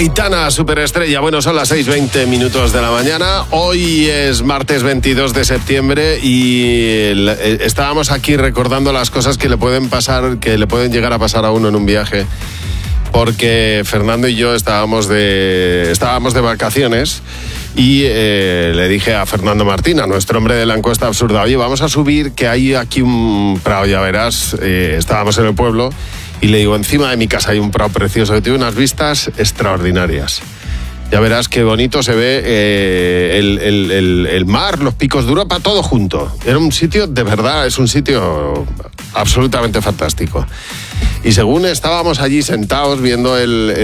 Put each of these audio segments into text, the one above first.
Aitana, superestrella. Bueno, son las 6:20 de la mañana. Hoy es martes 22 de septiembre y estábamos aquí recordando las cosas que le pueden pasar, que le pueden llegar a pasar a uno en un viaje. Porque Fernando y yo estábamos de vacaciones y le dije a Fernando Martín, a nuestro hombre de la encuesta absurda, oye, vamos a subir, que hay aquí un prado, ya verás. Estábamos en el pueblo y le digo, encima de mi casa hay un prado precioso que tiene unas vistas extraordinarias. Ya verás qué bonito se ve el mar, los picos de Europa, todo junto. Era un sitio, de verdad, es un sitio absolutamente fantástico. Y según estábamos allí sentados viendo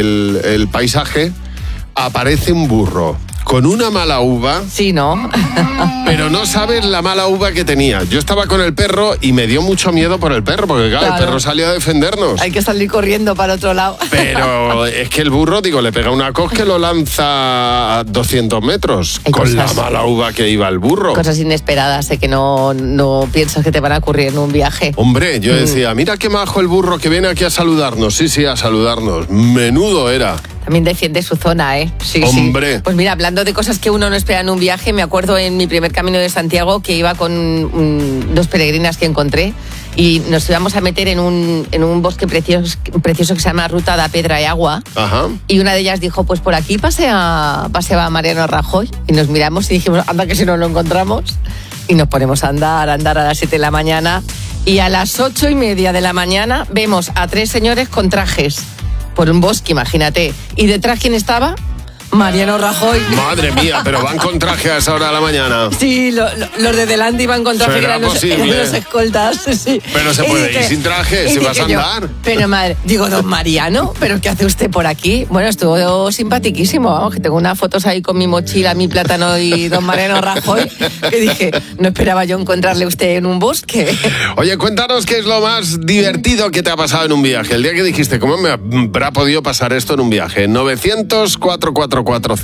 el paisaje, aparece un burro con una mala uva. Sí, ¿no? Pero no sabes la mala uva que tenía. Yo estaba con el perro y me dio mucho miedo por el perro, porque claro, el perro salió a defendernos. Hay que salir corriendo para otro lado. Pero es que el burro, digo, le pega una cos que lo lanza a 200 metros. Hay con cosas, la mala uva que iba el burro. Cosas inesperadas, que no piensas que te van a ocurrir en un viaje. Hombre, yo decía, mira qué majo el burro que viene aquí a saludarnos. Sí, a saludarnos. Menudo era. También defiende su zona, ¿eh? Sí, hombre. Sí. Pues mira, hablando de cosas que uno no espera en un viaje, me acuerdo en mi primer camino de Santiago que iba con dos peregrinas que encontré y nos íbamos a meter en un bosque precioso que se llama Ruta da Pedra y Agua. Ajá. Y una de ellas dijo, pues por aquí paseaba Mariano Rajoy. Y nos miramos y dijimos, anda que si no lo encontramos. Y nos ponemos a andar a las 7 de la mañana. Y a las 8:30 de la mañana vemos a 3 señores con trajes por un bosque, imagínate. ¿Y detrás quién estaba? Mariano Rajoy. Madre mía, pero van con traje a esa hora de la mañana. Sí, los de delante iban con traje, que eran los escoltas. Sí. Pero se puede ir sin traje, si vas a andar. Pero madre, digo, don Mariano, ¿pero qué hace usted por aquí? Bueno, estuvo simpaticísimo, vamos, que tengo unas fotos ahí con mi mochila, mi plátano y don Mariano Rajoy, que dije, no esperaba yo encontrarle a usted en un bosque. Oye, cuéntanos qué es lo más divertido que te ha pasado en un viaje. El día que dijiste, ¿cómo me habrá podido pasar esto en un viaje? 900-444-100.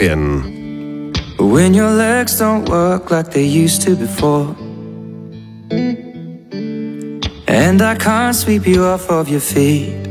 When your legs don't work like they used to before, and I can't sweep you off of your feet.